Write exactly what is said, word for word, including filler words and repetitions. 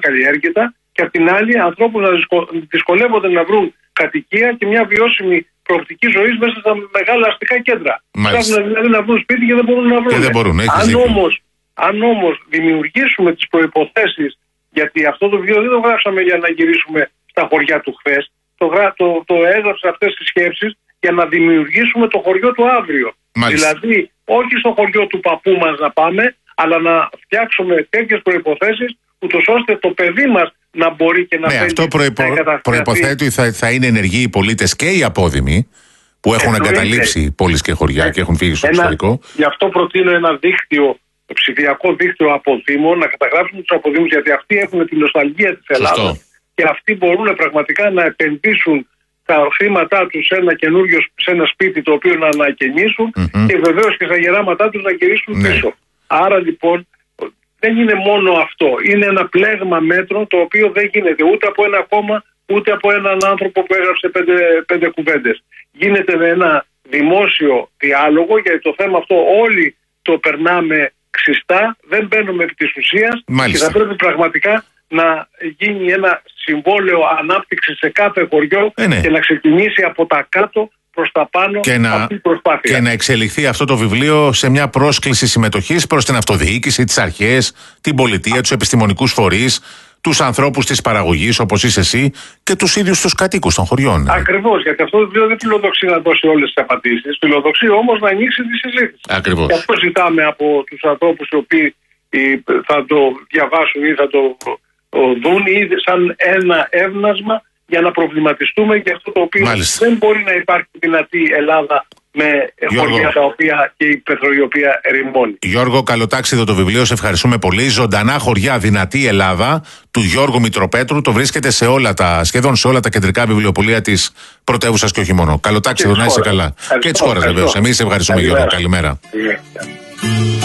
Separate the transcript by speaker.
Speaker 1: ακαλλιέργητα, και απ' την άλλη ανθρώπους να δυσκολεύονται να βρουν κατοικία και μια βιώσιμη προοπτική ζωής μέσα στα μεγάλα αστικά κέντρα. Ψάχνουν δηλαδή να βρουν σπίτι και δεν μπορούν να βρουν.
Speaker 2: Και δεν μπορούν,
Speaker 1: αν, όμως, αν όμως δημιουργήσουμε τις προϋποθέσεις, γιατί αυτό το βιβλίο δεν το γράψαμε για να γυρίσουμε στα χωριά του χθες, το, το, το έγραψε αυτές τις σκέψεις για να δημιουργήσουμε το χωριό του αύριο. Μάλιστα. Δηλαδή, όχι στο χωριό του παππού μας να πάμε, αλλά να φτιάξουμε τέτοιες προϋποθέσεις, ούτως ώστε το παιδί μας να μπορεί και να
Speaker 2: ναι, αυτό προϋπο... προϋποθέτει ότι θα, θα είναι ενεργοί οι πολίτες και οι απόδημοι που έχουν Εννοείται. εγκαταλείψει πόλεις και χωριά ε, και έχουν φύγει στο ένα, εξωτερικό.
Speaker 1: Γι' αυτό προτείνω ένα δίκτυο, ψηφιακό δίκτυο αποδήμων, να καταγράψουν τους αποδήμους, γιατί αυτοί έχουν την νοσταλγία της Ελλάδας και αυτοί μπορούν πραγματικά να επενδύσουν τα χρήματά τους σε ένα καινούριο, σε ένα σπίτι το οποίο να ανακαινήσουν mm-hmm. και βεβαίως και στα γεράματά τους να γυρίσουν ναι. πίσω. Άρα λοιπόν δεν είναι μόνο αυτό. Είναι ένα πλέγμα μέτρων το οποίο δεν γίνεται ούτε από ένα κόμμα ούτε από έναν άνθρωπο που έγραψε πέντε, πέντε κουβέντες. Γίνεται με ένα δημόσιο διάλογο, γιατί το θέμα αυτό όλοι το περνάμε ξιστά, δεν μπαίνουμε επί της ουσίας και θα πρέπει πραγματικά να γίνει ένα συμβόλαιο ανάπτυξης σε κάθε χωριό ε, ναι. και να ξεκινήσει από τα κάτω προς τα πάνω
Speaker 2: και να,
Speaker 1: αυτή η προσπάθεια.
Speaker 2: Και να εξελιχθεί αυτό το βιβλίο σε μια πρόσκληση συμμετοχής προς την αυτοδιοίκηση, τις αρχές, την πολιτεία, τους επιστημονικούς φορείς, τους ανθρώπους της παραγωγής όπως είσαι εσύ και τους ίδιους τους κατοίκους των χωριών.
Speaker 1: Ακριβώς, γιατί αυτό το βιβλίο δεν φιλοδοξεί να δώσει όλες τις απαντήσεις, φιλοδοξεί όμως να ανοίξει τη συζήτηση.
Speaker 2: Ακριβώς.
Speaker 1: Και αυτό ζητάμε από τους ανθρώπους οι οποίοι θα το διαβάσουν ή θα το δουν ή σαν ένα έβνασμα για να προβληματιστούμε για αυτό το οποίο Μάλιστα. δεν μπορεί να υπάρχει δυνατή Ελλάδα με Γιώργο. χωριά τα οποία και η πεθρο η οποία ερημώνει.
Speaker 2: Γιώργο, καλοτάξιδο το βιβλίο, σε ευχαριστούμε πολύ. Ζωντανά χωριά, δυνατή Ελλάδα, του Γιώργου Μητροπέτρου. Το βρίσκεται σε όλα τα, σχεδόν σε όλα τα κεντρικά βιβλιοπωλεία της πρωτεύουσας και όχι μόνο. Καλοτάξιδο, να είσαι καλά. Και της χώρας βεβαίως. Εμείς ευχαριστούμε, Γιώργο. Καλημέρα. Καλημέρα.